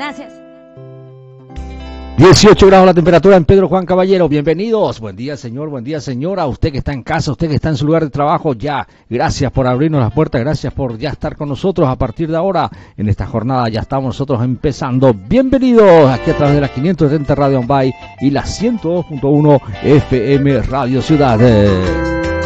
Gracias. 18 grados la temperatura en Pedro Juan Caballero. Bienvenidos. Buen día, señor. Buen día, señora. Usted que está en casa, usted que está en su lugar de trabajo, ya. Gracias por abrirnos las puertas. Gracias por ya estar con nosotros a partir de ahora. En esta jornada ya estamos nosotros empezando. Bienvenidos aquí a través de la 570 Radio Ambay y la 102.1 FM Radio Ciudad.